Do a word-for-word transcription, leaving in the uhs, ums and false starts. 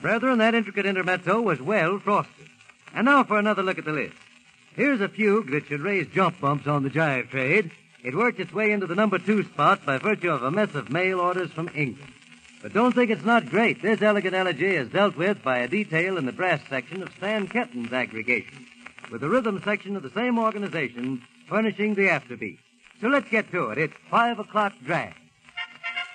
Brethren, that intricate intermezzo was well frosted. And now for another look at the list. Here's a fugue that should raise jump bumps on the jive trade. It worked its way into the number two spot by virtue of a mess of mail orders from England. But don't think it's not great. This elegant elegy is dealt with by a detail in the brass section of Stan Kenton's aggregation, with the rhythm section of the same organization furnishing the afterbeat. So let's get to it. It's Five O'Clock Drag.